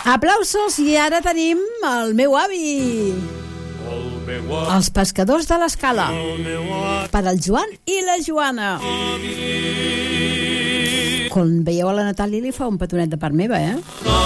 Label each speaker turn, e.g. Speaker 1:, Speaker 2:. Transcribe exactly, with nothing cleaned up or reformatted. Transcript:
Speaker 1: Aplausos, i ara tenim el meu avi. Els pescadors de l'Escala. Per al Joan i la Joana. Quan veieu a la Natàlia li fa un petonet de part meva, eh?